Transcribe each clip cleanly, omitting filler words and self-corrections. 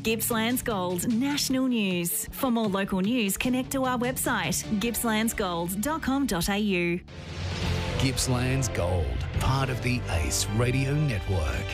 Gippsland's Gold National News. For more local news, connect to our website, gippslandsgold.com.au. Gippsland's Gold, part of the ACE Radio Network.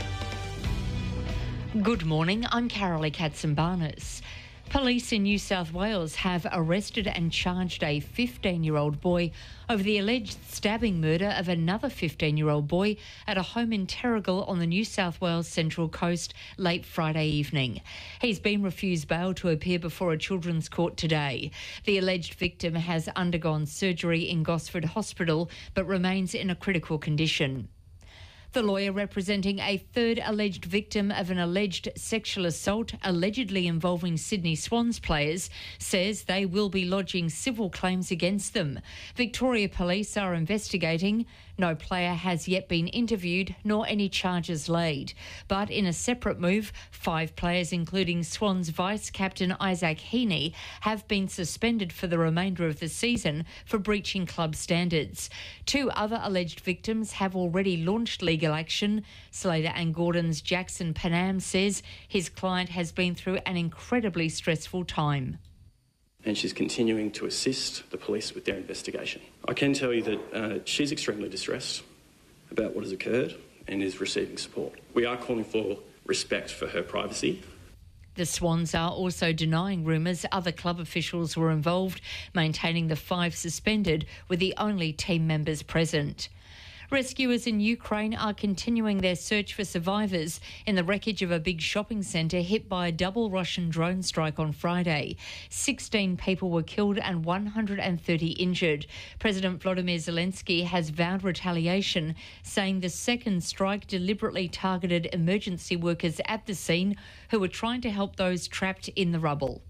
Good morning, I'm Carolee Katsimbarnis. Police in New South Wales have arrested and charged a 15-year-old boy over the alleged stabbing murder of another 15-year-old boy at a home in Terrigal on the New South Wales Central Coast late Friday evening. He's been refused bail to appear before a children's court today. The alleged victim has undergone surgery in Gosford Hospital but remains in a critical condition. The lawyer representing a third alleged victim of an alleged sexual assault allegedly involving Sydney Swans players says they will be lodging civil claims against them. Victoria Police are investigating. No player has yet been interviewed nor any charges laid. But in a separate move, 5 players, including Swans vice-captain Isaac Heaney, have been suspended for the remainder of the season for breaching club standards. 2 other alleged victims have already launched legal action. Slater and Gordon's Jackson Panam says his client has been through an incredibly stressful time. And she's continuing to assist the police with their investigation. I can tell you that she's extremely distressed about what has occurred and is receiving support. We are calling for respect for her privacy. The Swans are also denying rumours other club officials were involved, maintaining the 5 suspended were the only team members present. Rescuers in Ukraine are continuing their search for survivors in the wreckage of a big shopping centre hit by a double Russian drone strike on Friday. 16 people were killed and 130 injured. President Volodymyr Zelensky has vowed retaliation, saying the second strike deliberately targeted emergency workers at the scene who were trying to help those trapped in the rubble.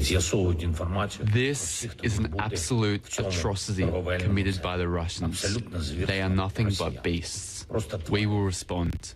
This is an absolute atrocity committed by the Russians. They are nothing but beasts. We will respond.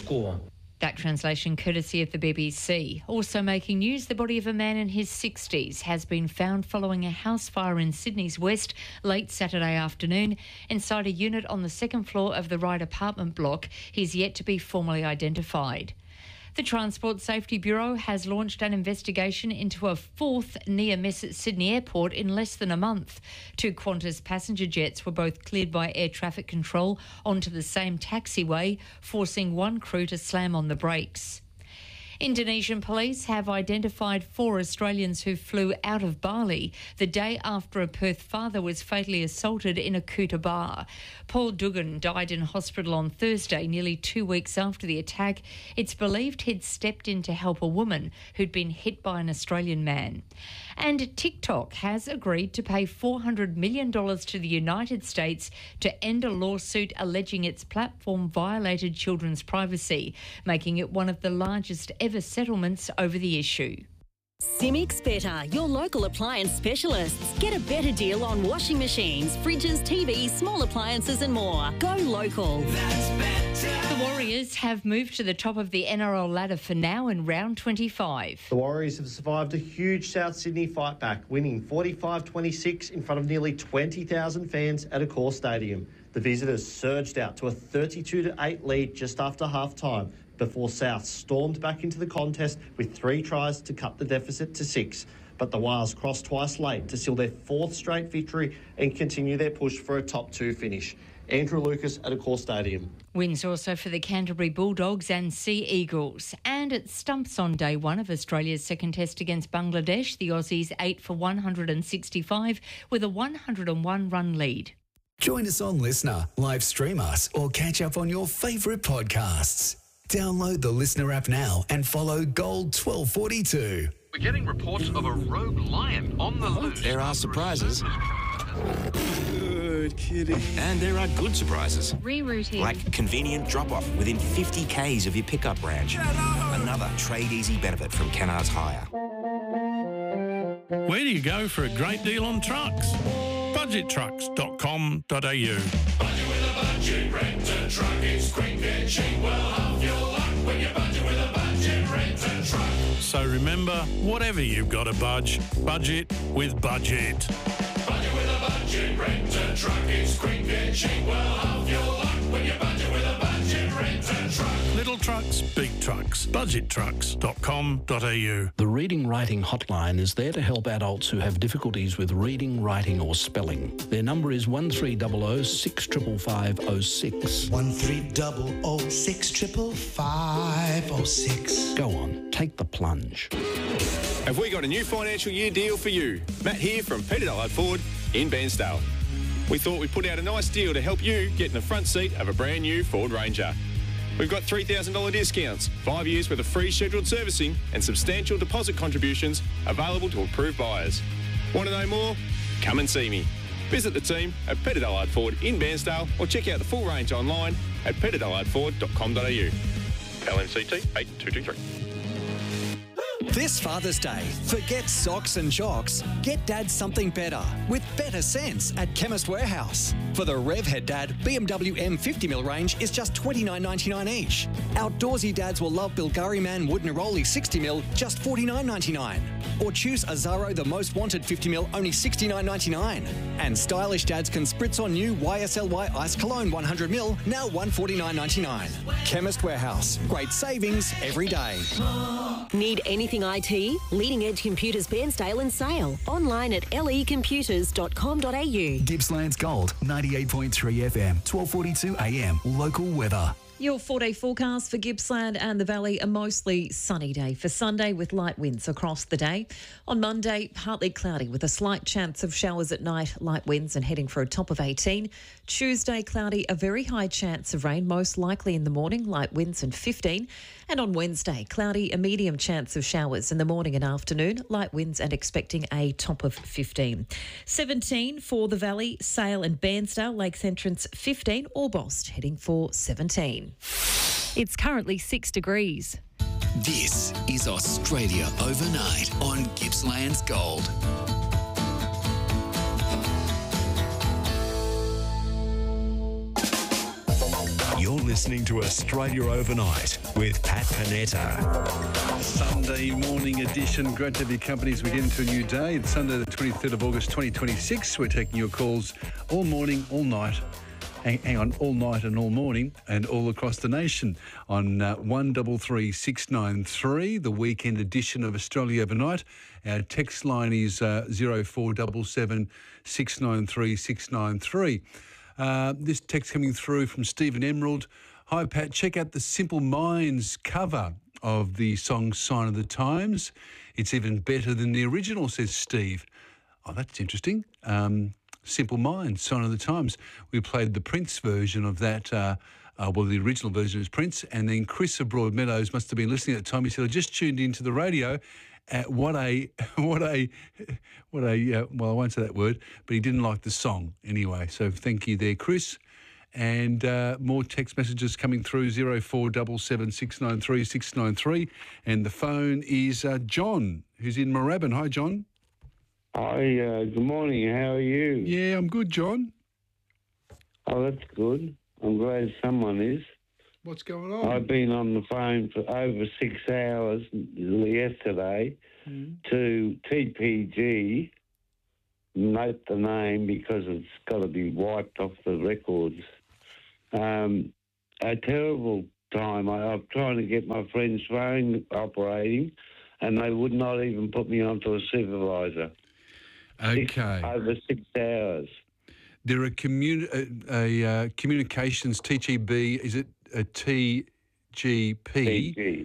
That translation courtesy of the BBC. Also making news, the body of a man in his 60s has been found following a house fire in Sydney's West late Saturday afternoon inside a unit on the second floor of the Wright apartment block. He's yet to be formally identified. The Transport Safety Bureau has launched an investigation into a 4th near miss at Sydney Airport in less than a month. 2 Qantas passenger jets were both cleared by air traffic control onto the same taxiway, forcing one crew to slam on the brakes. Indonesian police have identified 4 Australians who flew out of Bali the day after a Perth father was fatally assaulted in a Kuta bar. Paul Dugan died in hospital on Thursday, nearly 2 weeks after the attack. It's believed he'd stepped in to help a woman who'd been hit by an Australian man. And TikTok has agreed to pay $400 million to the United States to end a lawsuit alleging its platform violated children's privacy, making it one of the largest ever settlements over the issue. Simics Better, your local appliance specialists. Get a better deal on washing machines, fridges, TVs, small appliances and more. Go local. That's better. The Warriors have moved to the top of the NRL ladder for now in round 25. The Warriors have survived a huge South Sydney fight back, winning 45-26 in front of nearly 20,000 fans at Accor Stadium. The visitors surged out to a 32-8 lead just after half-time before South stormed back into the contest with 3 tries to cut the deficit to 6. But the Whales crossed twice late to seal their 4th straight victory and continue their push for a top 2 finish. Andrew Lucas at Accor Stadium. Wins also for the Canterbury Bulldogs and Sea Eagles. And it stumps on day 1 of Australia's second test against Bangladesh. The Aussies 8 for 165 with a 101-run lead. Join us on Listener, live stream us or catch up on your favourite podcasts. Download the Listener app now and follow Gold 1242. We're getting reports of a rogue lion on the loose. There are surprises. Good kitty. And there are good surprises. Rerouting. Like convenient drop-off within 50 Ks of your pickup branch. Another trade easy benefit from Kennards Hire. Where do you go for a great deal on trucks? Budgettrucks.com.au. Budget with a budget, rent a truck. It's quick and cheap. Well, half your luck when you budget with a budget, rent a truck. So remember, whatever you've got to budget with Budget. Budget with a budget, rent a truck. It's quick and cheap. Well, half your luck when you budget with a budget, rent a truck. Little trucks, big trucks. Budgettrucks.com.au. The Reading Writing Hotline is there to help adults who have difficulties with reading, writing or spelling. Their number is 1300 65506. 1300 65506. Go on, take the plunge. Have we got a new financial year deal for you? Matt here from Peter Dallard Ford in Bairnsdale. We thought we'd put out a nice deal to help you get in the front seat of a brand new Ford Ranger. We've got $3,000 discounts, 5 years worth of free scheduled servicing and substantial deposit contributions available to approved buyers. Want to know more? Come and see me. Visit the team at Peter Dallard Ford in Bairnsdale or check out the full range online at peterdallardford.com.au. LMCT 8223. This Father's Day, forget socks and jocks. Get Dad something better with better sense at Chemist Warehouse. For the Revhead Dad, BMW M50mm range is just $29.99 each. Outdoorsy dads will love Bulgari Man Wood Neroli 60mm, just $49.99. Or choose Azaro the Most Wanted 50mm, only $69.99. And stylish dads can spritz on new YSLY Ice Cologne 100ml, now $149.99. Chemist Warehouse, great savings every day. Need anything IT? Leading Edge Computers Bairnsdale and Sale. Online at lecomputers.com.au. Gippsland's Gold, 98.3 FM, 12:42 AM. Local weather. Your 4-day forecast for Gippsland and the Valley, a mostly sunny day for Sunday with light winds across the day. On Monday, partly cloudy with a slight chance of showers at night, light winds and heading for a top of 18. Tuesday, cloudy, a very high chance of rain, most likely in the morning, light winds and 15. And on Wednesday, cloudy, a medium chance of showers in the morning and afternoon, light winds and expecting a top of 15. 17 for the Valley, Sale and Bairnsdale, Lakes Entrance 15, Orbost heading for 17. It's currently 6 degrees. This is Australia Overnight on Gippsland's Gold. You're listening to Australia Overnight with Pat Panetta. Sunday morning edition. Great to have your company as we get into a new day. It's Sunday the 23rd of August 2026. We're taking your calls all morning, all night. Hang on, all night and all morning and all across the nation on 133 693, the weekend edition of Australia Overnight. Our text line is 0477 693 693. This text coming through from Stephen Emerald. Hi, Pat. Check out the Simple Minds cover of the song Sign of the Times. It's even better than the original, says Steve. Oh, that's interesting. Simple Minds, Sign of the Times. We played the Prince version of that. The original version is Prince. And then Chris of Broadmeadows must have been listening at the time. He said, I just tuned into the radio. Well, I won't say that word, but he didn't like the song anyway. So thank you there, Chris. And more text messages coming through, 0477 693 693. And the phone is John, who's in Moorabbin. Hi, John. Hi, good morning. How are you? Yeah, I'm good, John. Oh, that's good. I'm glad someone is. What's going on? I've been on the phone for over 6 hours yesterday to TPG. Note the name because it's got to be wiped off the records. A terrible time. I'm trying to get my friend's phone operating and they would not even put me onto a supervisor. Okay. Over 6 hours. There are communications, TGB, is it a TGP?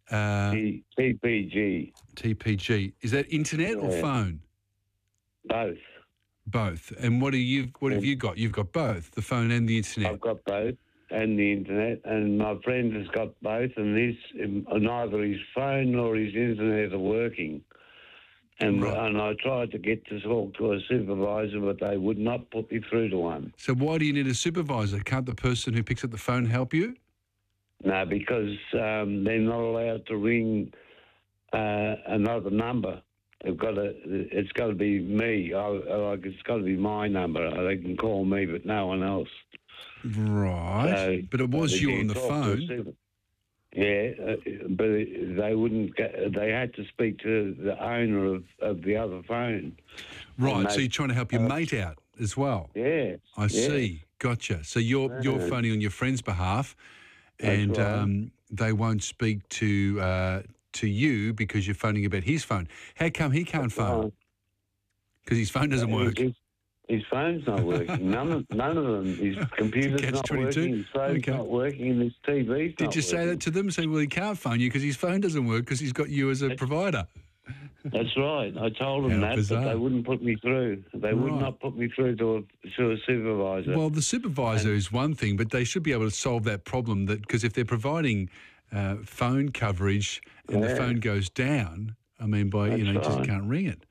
TPG. TPG. Is that internet or phone? Both. Both. And what have you got? You've got both, the phone and the internet. I've got both and the internet, and my friend has got both, and neither his phone nor his internet are working. And I tried to get to talk to a supervisor, but they would not put me through to one. So why do you need a supervisor? Can't the person who picks up the phone help you? No, because they're not allowed to ring another number. It's got to be me. It's got to be my number. They can call me, but no one else. Right. But it was you on the phone. Yeah, but they wouldn't. They had to speak to the owner of the other phone. Right. So you're trying to help your mate out as well. Yeah. I see. Gotcha. So you're phoning on your friend's behalf, and they won't speak to you because you're phoning about his phone. How come he can't phone? Because his phone doesn't work. His phone's not working. None of them. His computer's not working. His phone's not working. And his TV's not working. Did you say that to them? Say, well, he can't phone you because his phone doesn't work because he's got you as a provider. That's right. I told them that, but they wouldn't put me through. They would not put me through to a supervisor. Well, the supervisor is one thing, but they should be able to solve that problem. Because if they're providing phone coverage and the phone goes down, I mean, you just can't ring it.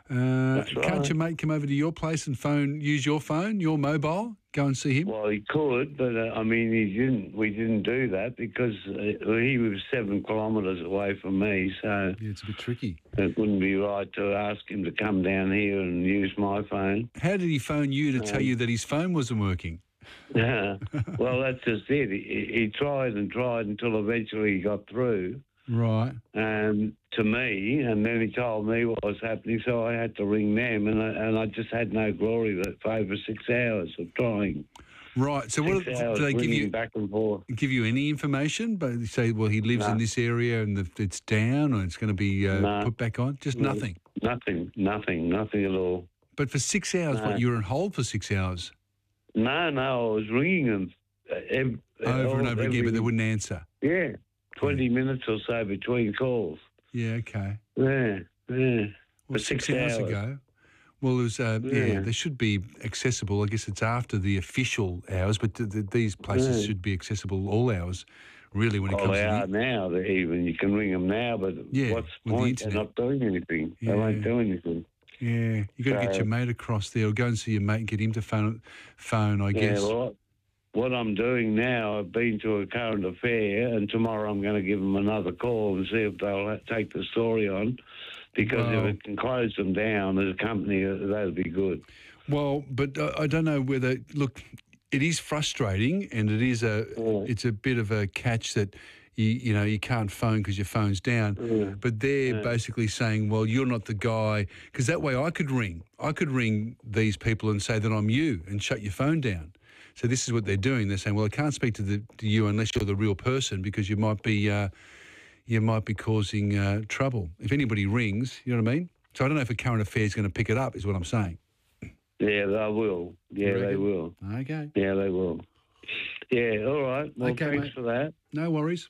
Can't your mate come over to your place and use your phone, your mobile, go and see him? Well, he could, but I mean, he didn't. We didn't do that because he was 7 kilometres away from me, so it's a bit tricky. It wouldn't be right to ask him to come down here and use my phone. How did he phone you to tell you that his phone wasn't working? Yeah, well, that's just it. He tried and tried until eventually he got through. Right. To me, and then he told me what was happening, so I had to ring them, and I just had no glory for over 6 hours of trying. Right. So what do they give you? Back and forth. Give you any information? But they say, well, he lives in this area and it's down, or it's going to be put back on. Just nothing. Nothing at all. But for 6 hours, what? You were on hold for 6 hours? No, I was ringing them over and over again, but they wouldn't answer. Yeah. 20 minutes or so between calls. Yeah, okay. Yeah. Well, 6 hours ago. Well, it was, they should be accessible. I guess it's after the official hours, but these places should be accessible all hours, really, when it comes to... They are now, even. You can ring them now, but what's the point? They're not doing anything. They won't do anything. Yeah, you've got to get your mate across there, or go and see your mate and get him to phone, I guess. Yeah, well, what I'm doing now, I've been to a current affair, and tomorrow I'm going to give them another call and see if they'll take the story on, because if it can close them down as a company, that'd be good. Well, but I don't know whether... Look, it is frustrating, and it is it's a bit of a catch that... You can't phone because your phone's down. But they're basically saying, well, you're not the guy, because that way I could ring these people and say that I'm you and shut your phone down. So this is what they're doing. They're saying, well, I can't speak to you unless you're the real person, because you might be causing trouble. If anybody rings, you know what I mean? So I don't know if a current affair is going to pick it up, is what I'm saying. Yeah, they will. Yeah, they will. Okay. Yeah, they will. Yeah, all right. Well, okay, thanks mate. for that. No worries.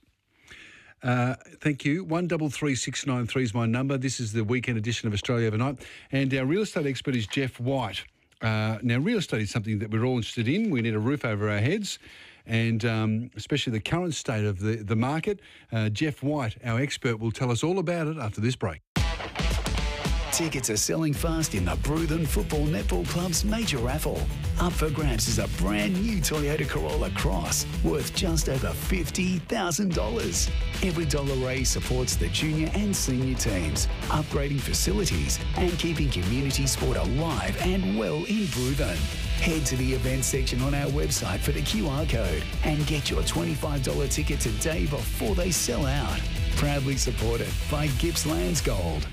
Thank you. 133693 is my number. This is the weekend edition of Australia Overnight. And our real estate expert is Jeff White. Now, real estate is something that we're all interested in. We need a roof over our heads, and especially the current state of the market. Jeff White, our expert, will tell us all about it after this break. Tickets are selling fast in the Bruthen Football Netball Club's major raffle. Up for grabs is a brand new Toyota Corolla Cross worth just over $50,000. Every dollar raised supports the junior and senior teams, upgrading facilities and keeping community sport alive and well in Bruthen. Head to the events section on our website for the QR code and get your $25 ticket today before they sell out. Proudly supported by Gippsland's Gold.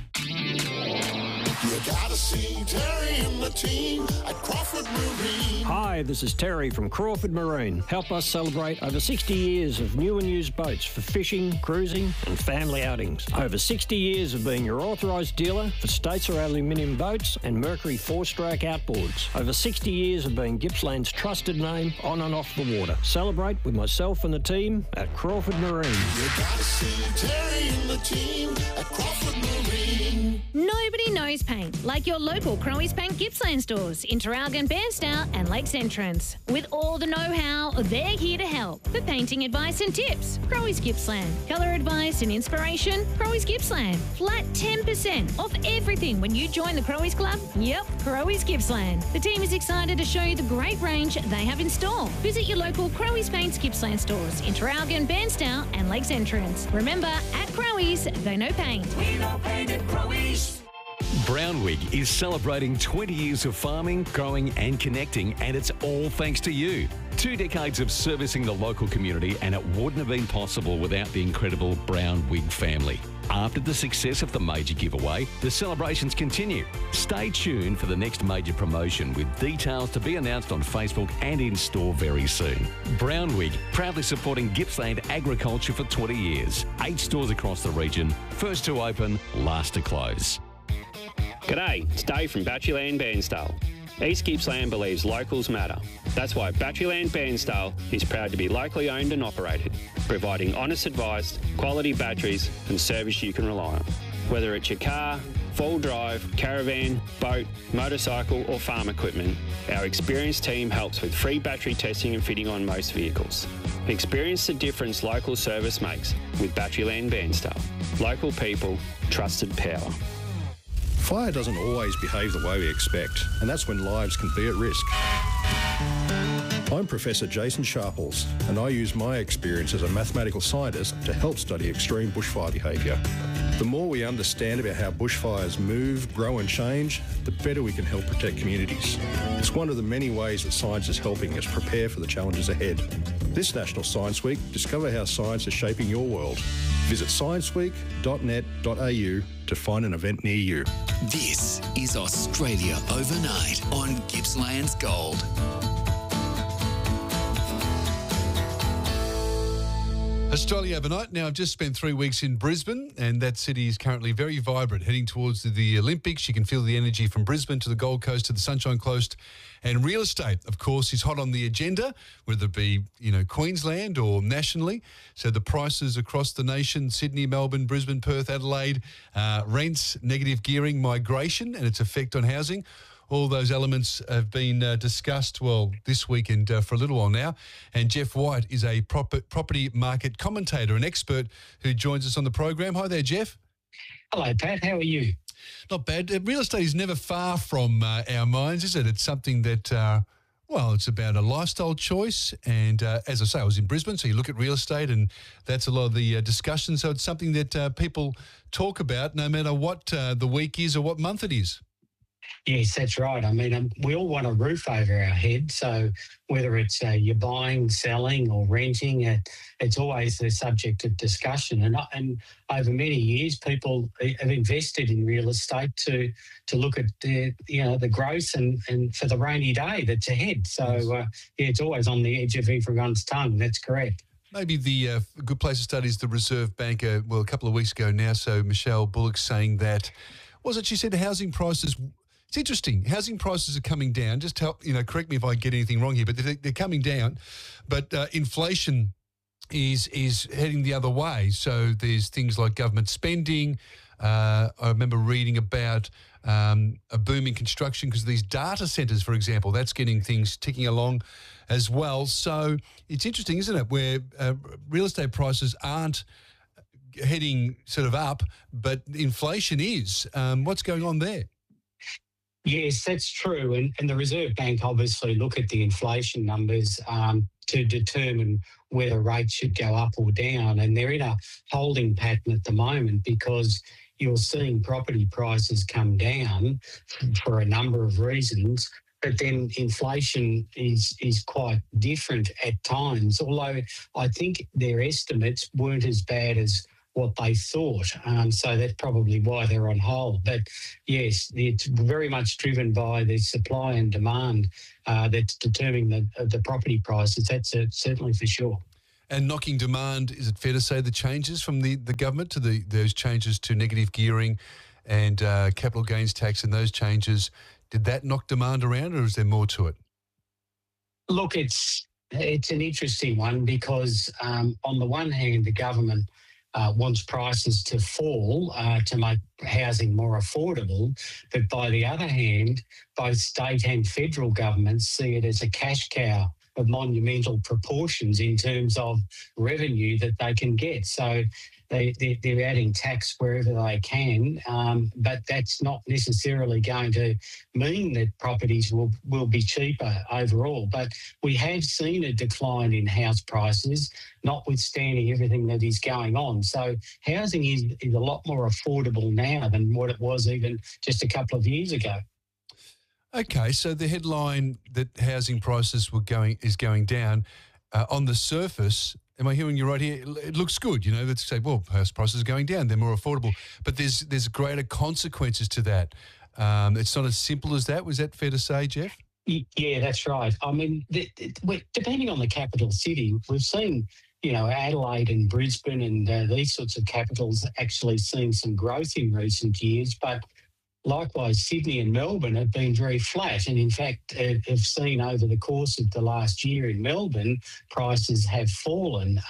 You gotta see Terry and the team at Crawford Marine. Hi, this is Terry from Crawford Marine. Help us celebrate over 60 years of new and used boats for fishing, cruising and family outings. Over 60 years of being your authorised dealer for Statesar aluminium boats and Mercury 4-stroke outboards. Over 60 years of being Gippsland's trusted name on and off the water. Celebrate with myself and the team at Crawford Marine. You gotta see Terry and the team at Crawford Marine. Nobody knows paint like your local Crowe's Paint Gippsland stores in Traralgon, Bairstow and Lakes Entrance. With all the know-how, they're here to help. For painting advice and tips, Crowe's Gippsland. Colour advice and inspiration, Crowe's Gippsland. Flat 10% off everything when you join the Crowe's Club? Yep, Crowe's Gippsland. The team is excited to show you the great range they have in store. Visit your local Crowe's Paints Gippsland stores in Traralgon, Bairstow and Lakes Entrance. Remember, at Crowe's, they know paint. We know paint at Crowe's. Brownwig is celebrating 20 years of farming, growing and connecting, and it's all thanks to you. 2 decades of servicing the local community, and it wouldn't have been possible without the incredible Brownwig family. After the success of the major giveaway, the celebrations continue. Stay tuned for the next major promotion, with details to be announced on Facebook and in store very soon. Brownwig, proudly supporting Gippsland agriculture for 20 years. 8 stores across the region, first to open, last to close. G'day, it's Dave from Batteryland Bairnsdale. East Gippsland believes locals matter. That's why Batteryland Bairnsdale is proud to be locally owned and operated, providing honest advice, quality batteries and service you can rely on. Whether it's your car, full drive, caravan, boat, motorcycle or farm equipment, our experienced team helps with free battery testing and fitting on most vehicles. Experience the difference local service makes with Batteryland Bairnsdale. Local people, trusted power. Fire doesn't always behave the way we expect, and that's when lives can be at risk. I'm Professor Jason Sharples, and I use my experience as a mathematical scientist to help study extreme bushfire behaviour. The more we understand about how bushfires move, grow and change, the better we can help protect communities. It's one of the many ways that science is helping us prepare for the challenges ahead. This National Science Week, discover how science is shaping your world. Visit scienceweek.net.au to find an event near you. This is Australia Overnight on Gippsland's Gold. Australia Overnight. Now, I've just spent 3 weeks in Brisbane, and that city is currently very vibrant, heading towards the Olympics. You can feel the energy from Brisbane to the Gold Coast to the Sunshine Coast. And real estate, of course, is hot on the agenda, whether it be, Queensland or nationally. So the prices across the nation, Sydney, Melbourne, Brisbane, Perth, Adelaide, rents, negative gearing, migration and its effect on housing. All those elements have been discussed, this week and for a little while now. And Jeff White is a property market commentator and expert who joins us on the program. Hi there, Jeff. Hello, Pat. How are you? Not bad. Real estate is never far from our minds, is it? It's something that, it's about a lifestyle choice. And as I say, I was in Brisbane, so you look at real estate and that's a lot of the discussion. So it's something that people talk about no matter what the week is or what month it is. Yes, that's right. I mean, we all want a roof over our head. So whether it's you're buying, selling or renting, it's always the subject of discussion. And over many years, people have invested in real estate to look at the growth and for the rainy day that's ahead. So, it's always on the edge of everyone's tongue. That's correct. Maybe the good place to start is the Reserve Bank, a couple of weeks ago now. So Michelle Bullock saying that, she said housing prices... It's interesting. Housing prices are coming down. Just correct me if I get anything wrong here, but they're coming down. But inflation is heading the other way. So there's things like government spending. I remember reading about a boom in construction because of these data centres, for example. That's getting things ticking along as well. So it's interesting, isn't it, where real estate prices aren't heading sort of up, but inflation is. What's going on there? Yes, that's true. And the Reserve Bank obviously look at the inflation numbers to determine whether rates should go up or down. And they're in a holding pattern at the moment because you're seeing property prices come down for a number of reasons. But then inflation is quite different at times, although I think their estimates weren't as bad as what they thought. So that's probably why they're on hold. But yes, it's very much driven by the supply and demand that's determining the property prices. That's certainly for sure. And knocking demand, is it fair to say the changes from the government to those changes to negative gearing and capital gains tax and those changes, did that knock demand around or is there more to it? Look, it's an interesting one because on the one hand, the government wants prices to fall to make housing more affordable. But by the other hand, both state and federal governments see it as a cash cow monumental proportions in terms of revenue that they can get. So they're adding tax wherever they can, but that's not necessarily going to mean that properties will be cheaper overall. But we have seen a decline in house prices, notwithstanding everything that is going on. So housing is a lot more affordable now than what it was even just a couple of years ago. Okay, so the headline that housing prices is going down on the surface. Am I hearing you right here? It looks good, you know. Let's say, well, house prices are going down; they're more affordable. But there's greater consequences to that. It's not as simple as that. Was that fair to say, Jeff? Yeah, that's right. I mean, depending on the capital city, we've seen, you know, Adelaide and Brisbane and these sorts of capitals actually seeing some growth in recent years, but likewise, Sydney and Melbourne have been very flat, and in fact have seen over the course of the last year in Melbourne, prices have fallen,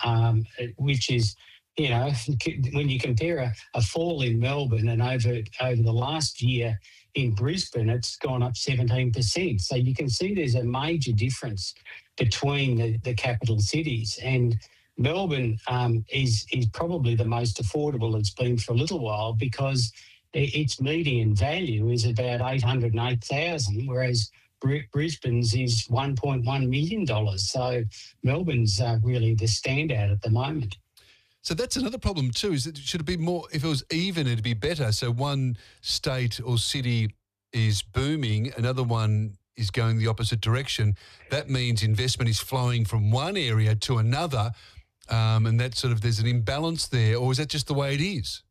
which is, you know, when you compare a fall in Melbourne and over the last year in Brisbane, it's gone up 17%. So you can see there's a major difference between the capital cities, and Melbourne is probably the most affordable it's been for a little while, because its median value is about $808,000, whereas Brisbane's is $1.1 million. So Melbourne's really the standout at the moment. So that's another problem too, is that should it be more, if it was even, it'd be better. So one state or city is booming, another one is going the opposite direction. That means investment is flowing from one area to another, and that sort of, there's an imbalance there, or is that just the way it is?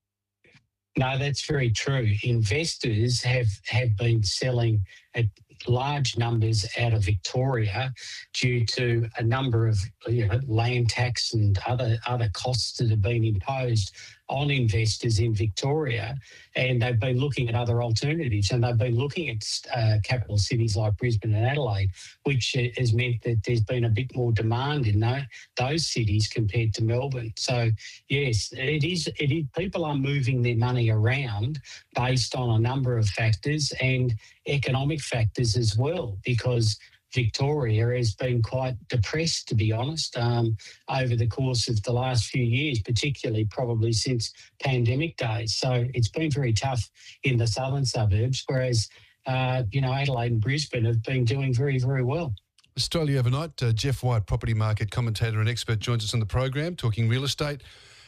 No, that's very true. Investors have been selling at large numbers out of Victoria due to a number of, you know, land tax and other costs that have been imposed on investors in Victoria, and they've been looking at other alternatives, and they've been looking at capital cities like Brisbane and Adelaide, which has meant that there's been a bit more demand in those cities compared to Melbourne. So yes, it is. People are moving their money around based on a number of factors and economic factors as well, because Victoria has been quite depressed, to be honest, over the course of the last few years, particularly probably since pandemic days. So it's been very tough in the southern suburbs, whereas, you know, Adelaide and Brisbane have been doing very, very well. Australia Overnight, Jeff White, property market commentator and expert, joins us on the program, talking real estate.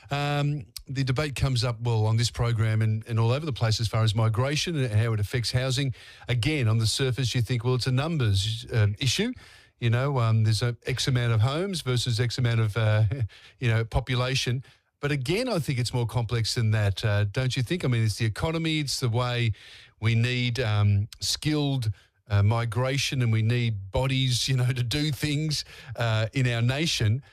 The debate comes up, well, on this program and all over the place as far as migration and how it affects housing. Again, on the surface, you think, well, it's a numbers issue. You know, there's a X amount of homes versus X amount of, you know, population. But again, I think it's more complex than that, don't you think? I mean, it's the economy, it's the way we need skilled migration, and we need bodies, you know, to do things in our nation.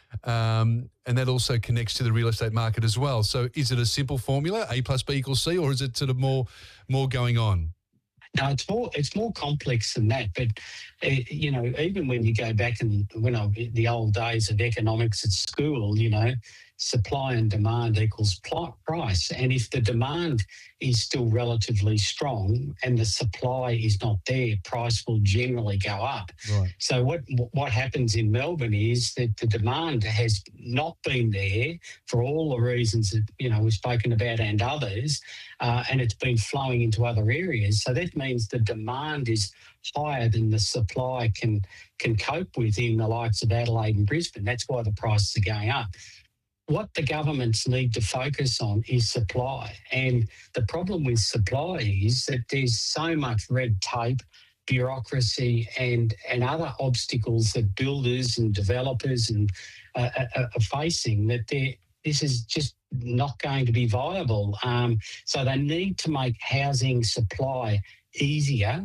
And that also connects to the real estate market as well. So is it a simple formula, A plus B equals C, or is it sort of more going on? No, it's more complex than that. But, you know, even when you go back and the old days of economics at school, you know, supply and demand equals price. And if the demand is still relatively strong and the supply is not there, price will generally go up. Right. So what happens in Melbourne is that the demand has not been there for all the reasons that, you know, we've spoken about and others, and it's been flowing into other areas. So that means the demand is higher than the supply can cope with in the likes of Adelaide and Brisbane. That's why the prices are going up. What the governments need to focus on is supply. And the problem with supply is that there's so much red tape, bureaucracy and other obstacles that builders and developers and are facing, that this is just not going to be viable. So they need to make housing supply easier,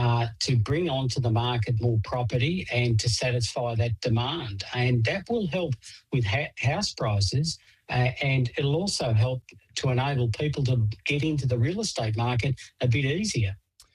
to bring onto the market more property and to satisfy that demand. And that will help with house prices, and it'll also help to enable people to get into the real estate market a bit easier.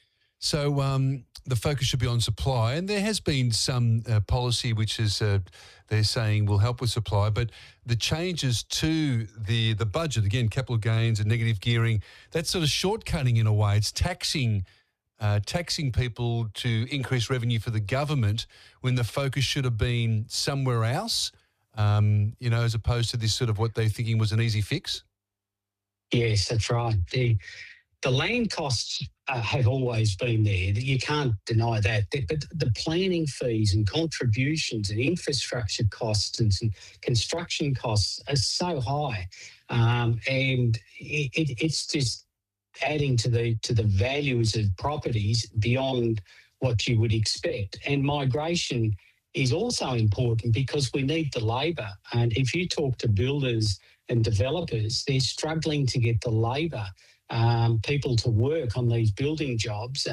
So the focus should be on supply, and there has been some policy which is they're saying will help with supply, but the changes to the budget, again, capital gains and negative gearing, that's sort of shortcutting in a way. It's taxing taxing people to increase revenue for the government when the focus should have been somewhere else, as opposed to this sort of what they're thinking was an easy fix? Yes, that's right. The land costs have always been there. You can't deny that. But the planning fees and contributions and infrastructure costs and construction costs are so high, and it's just adding to the values of properties beyond what you would expect. And migration is also important because we need the labour. And if you talk to builders and developers, they're struggling to get the labour, people to work on these building jobs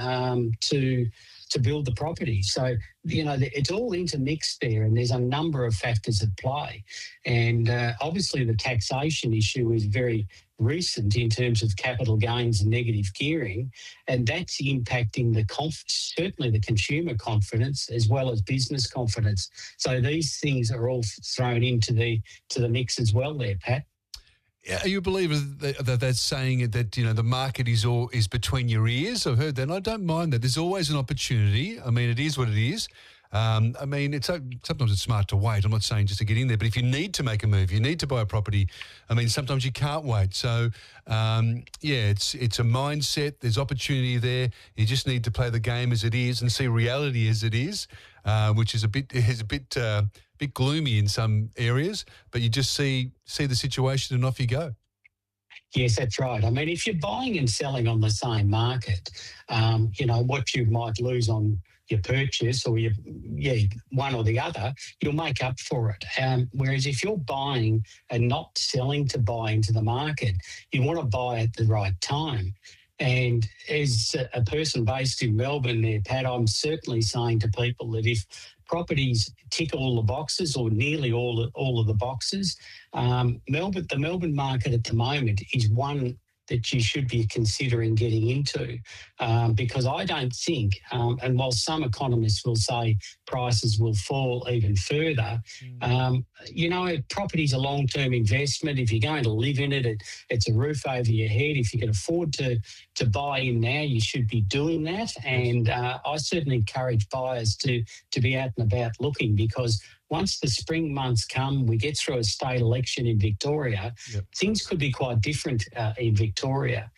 to build the property. So, it's all intermixed there, and there's a number of factors at play. And obviously the taxation issue is very recent in terms of capital gains and negative gearing, and that's impacting certainly the consumer confidence as well as business confidence. So these things are all thrown into the mix as well there, Pat. Are you a believer that that's saying that, the market is between your ears? I've heard that, and I don't mind that. There's always an opportunity. I mean, it is what it is. Sometimes it's smart to wait. I'm not saying just to get in there, but if you need to make a move, you need to buy a property, sometimes you can't wait. So, it's a mindset. There's opportunity there. You just need to play the game as it is and see reality as it is, which is a bit gloomy in some areas, but you just see the situation and off you go. Yes, that's right. If you're buying and selling on the same market, what you might lose on your purchase or one or the other, you'll make up for it. Whereas if you're buying and not selling to buy into the market, you want to buy at the right time. And as a person based in Melbourne there, Pat, I'm certainly saying to people that if properties tick all the boxes or nearly all of the boxes, the Melbourne market at the moment is one that you should be considering getting into, because I don't think, and while some economists will say prices will fall even further, property's a long-term investment. If you're going to live in it, it's a roof over your head. If you can afford to buy in now, you should be doing that. And I certainly encourage buyers to be out and about looking, because once the spring months come, we get through a state election in Victoria, things could be quite different in Victoria.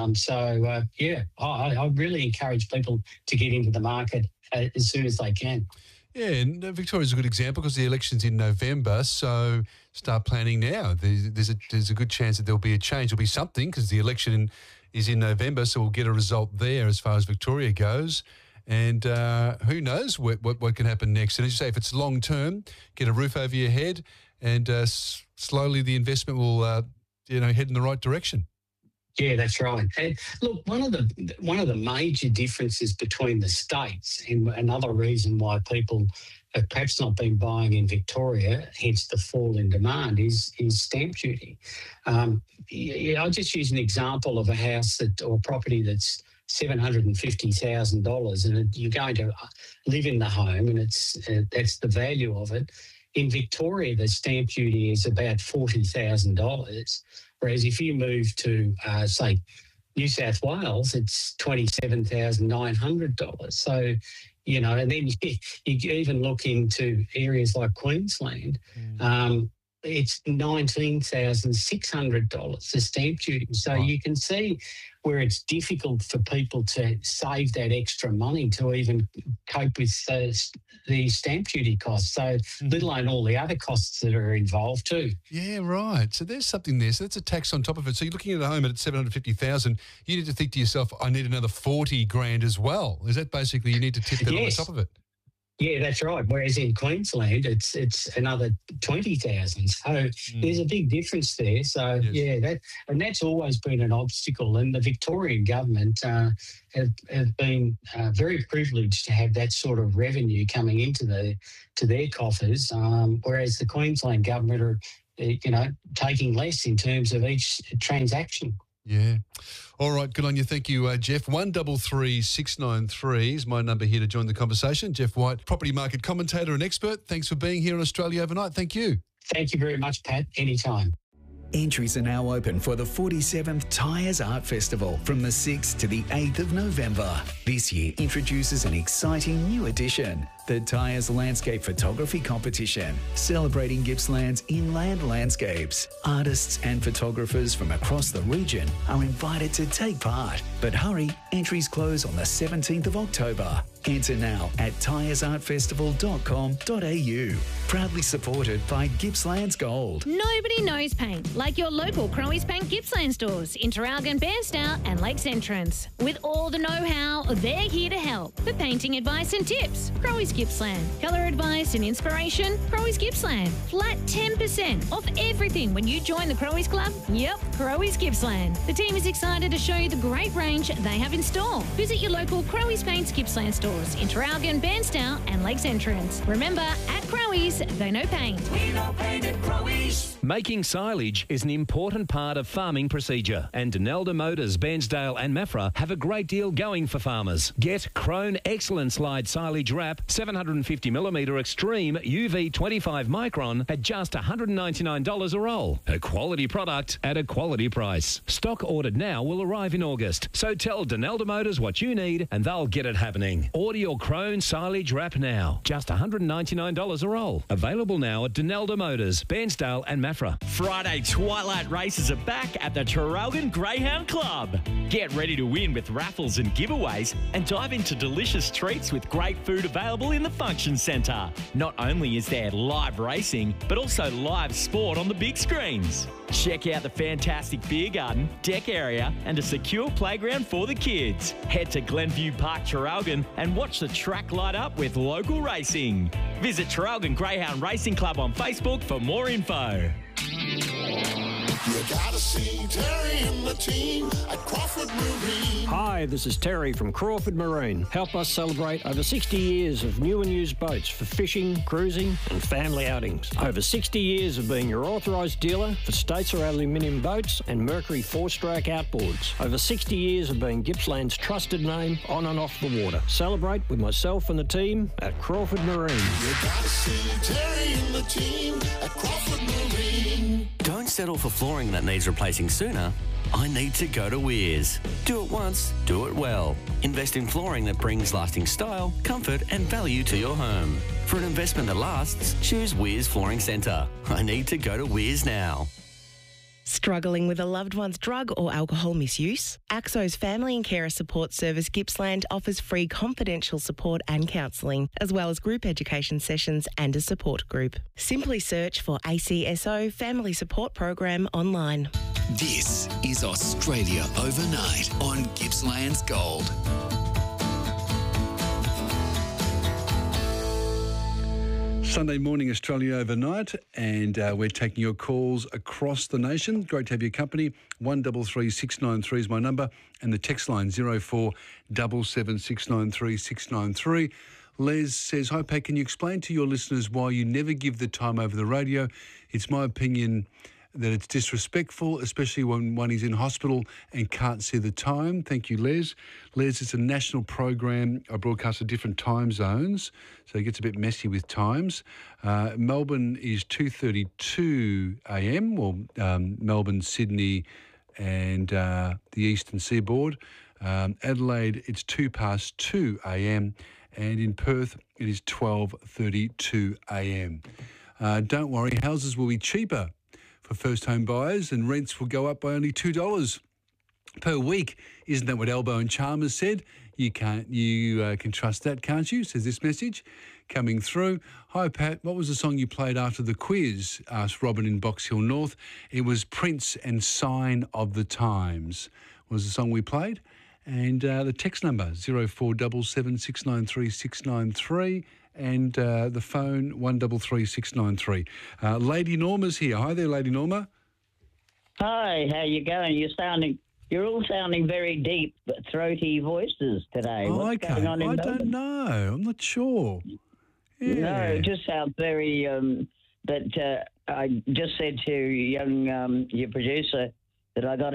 I really encourage people to get into the market as soon as they can. Yeah, and Victoria's a good example because the election's in November, so start planning now. There's a good chance that there'll be a change. There'll be something because the election is in November, so we'll get a result there as far as Victoria goes. And who knows what can happen next. And as you say, if it's long term, get a roof over your head, and slowly the investment will, head in the right direction. Yeah, that's right. And look, one of the major differences between the states, and another reason why people have perhaps not been buying in Victoria, hence the fall in demand, is stamp duty. I'll just use an example of a house or property that's $750,000, and you're going to live in the home, and that's the value of it. In Victoria, the stamp duty is about $40,000, whereas if you move to, say, New South Wales, it's $27,900. So, and then you even look into areas like Queensland, it's $19,600, the stamp duty. So you can see where it's difficult for people to save that extra money to even cope with the stamp duty costs. So let alone all the other costs that are involved too. Yeah, right. So there's something there. So that's a tax on top of it. So you're looking at a home at $750,000. You need to think to yourself, I need another 40 grand as well. Is that basically you need to tip that on the top of it? Yeah, that's right. Whereas in Queensland, it's another 20,000. So there's a big difference there. So that's always been an obstacle. And the Victorian government have been very privileged to have that sort of revenue coming into their coffers, whereas the Queensland government are, taking less in terms of each transaction. Yeah. All right. Good on you. Thank you, Jeff. 133693 is my number here to join the conversation. Jeff White, property market commentator and expert. Thanks for being here on Australia Overnight. Thank you. Thank you very much, Pat. Anytime. Entries are now open for the 47th Tyres Art Festival from the 6th to the 8th of November. This year introduces an exciting new edition, the Tyres Landscape Photography Competition, celebrating Gippsland's inland landscapes. Artists and photographers from across the region are invited to take part. But hurry, entries close on the 17th of October. Enter now at tyresartfestival.com.au. Proudly supported by Gippsland's Gold. Nobody knows paint like your local Crowe's Paint Gippsland stores in Traralgon, Bairstow and Lakes Entrance. With all the know-how, they're here to help. For painting advice and tips, Crowe's Gippsland. Colour advice and inspiration, Crowe's Gippsland. Flat 10% off everything when you join the Crowe's Club. Yep, Crowe's Gippsland. The team is excited to show you the great range they have in store. Visit your local Crowe's Paints Gippsland stores in Traralgon, Bairstow and Lakes Entrance. Remember, at Crowe's, they know paint. We know paint at Crowe's. Making silage is an important part of farming procedure, and Denelda Motors, Bairnsdale and Maffra have a great deal going for farmers. Get Krone Excellent Slide Silage Wrap 750mm Extreme UV 25 micron at just $199 a roll. A quality product at a quality price. Stock ordered now will arrive in August, so tell Denelda Motors what you need and they'll get it happening. Order your Krone Silage Wrap now. Just $199 a roll. Available now at Denelda Motors, Bairnsdale and Maffra. Friday Twilight races are back at the Traralgon Greyhound Club. Get ready to win with raffles and giveaways and dive into delicious treats with great food available in the function centre. Not only is there live racing, but also live sport on the big screens. Check out the fantastic beer garden, deck area and a secure playground for the kids. Head to Glenview Park Traralgon and watch the track light up with local racing. Visit Traralgon Greyhound Racing Club on Facebook for more info. You gotta see Terry and the team at Crawford Marine. Hi, this is Terry from Crawford Marine. Help us celebrate over 60 years of new and used boats for fishing, cruising and family outings. Over 60 years of being your authorised dealer for Statesar aluminium boats and Mercury 4-stroke outboards. Over 60 years of being Gippsland's trusted name on and off the water. Celebrate with myself and the team at Crawford Marine. You gotta see Terry and the team at Crawford Marine. Don't settle for flooring that needs replacing sooner. I need to go to Weirs. Do it once, do it well. Invest in flooring that brings lasting style, comfort and value to your home. For an investment that lasts, choose Weirs Flooring Centre. I need to go to Weirs now. Struggling with a loved one's drug or alcohol misuse? AXO's Family and Carer Support Service Gippsland offers free confidential support and counselling, as well as group education sessions and a support group. Simply search for ACSO Family Support Program online. This is Australia Overnight on Gippsland's Gold. Sunday morning, Australia Overnight, and we're taking your calls across the nation. Great to have your company. 133693 is my number, and the text line 0477693693. Les says, "Hi Pat, can you explain to your listeners why you never give the time over the radio? It's my opinion that it's disrespectful, especially when one is in hospital and can't see the time." Thank you, Les. Les, it's a national program. I broadcast at different time zones, so it gets a bit messy with times. Melbourne is 2:32 a.m, or Melbourne, Sydney and the Eastern Seaboard. Adelaide, it's 2:02 a.m, and in Perth, it is 12:32 a.m. Don't worry, houses will be cheaper for first home buyers, and rents will go up by only $2 per week. Isn't that what Elbow and Chalmers said? You can trust that, can't you? Says this message coming through. "Hi Pat, what was the song you played after the quiz?" asked Robin in Box Hill North. "It was Prince and Sign of the Times" was the song we played. And the text number 0477693693. And the phone 133693. Lady Norma's here. Hi there, Lady Norma. Hi, how you going? You're all sounding very deep, throaty voices today. Oh, What's going on in I Melbourne? don't know. I'm not sure. Yeah. No, it just sounds very. I just said to your producer that I got